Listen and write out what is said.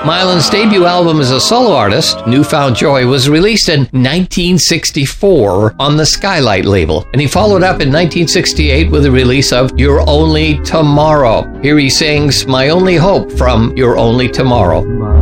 Mylan's debut album as a solo artist, New Found Joy, was released in 1964 on the Skylight label, and he followed up in 1968 with the release of Your Only Tomorrow. Here he sings My Only Hope from Your Only Tomorrow.